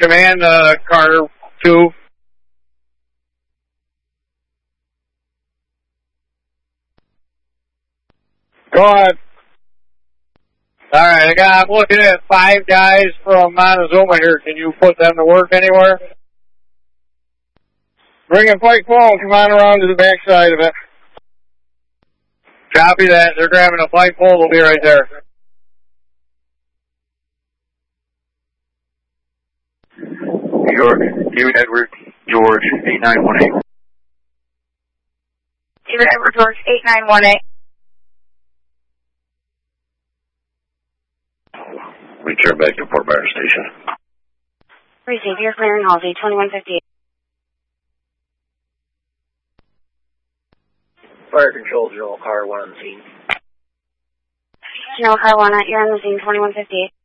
Command, Carter 2. Go ahead. Alright, I'm looking at 5 guys from Montezuma here. Can you put them to work anywhere? Bring a Pike pole, come on around to the back side of it. Copy that. They're grabbing a Pike pole. They'll be right there. New York, David Edward, George, 8918. David Edward, George, 8918. Return back to Fort Myers Station. Receive your clearing Halsey, 2158. Fire control, General Car 1 on the scene. General Car 1, you're on the scene, 2158.